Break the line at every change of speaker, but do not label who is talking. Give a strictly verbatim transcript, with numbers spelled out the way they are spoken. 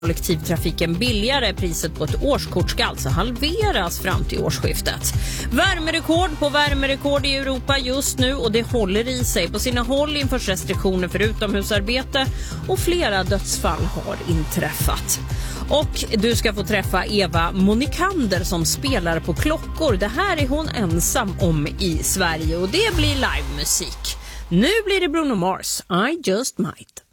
kollektivtrafiken billigare. Priset på ett årskort ska alltså halveras fram till årsskiftet. Värmerekord på värmerekord i Europa just nu, och det håller i sig. På sina håll införs restriktioner för utomhusarbete och flera dödsfall har inträffat. Och du ska få träffa Eva Monikander som spelar på klockor. Det här är hon ensam om i Sverige och det blir livemusik. Nu blir det Bruno Mars, I Just Might.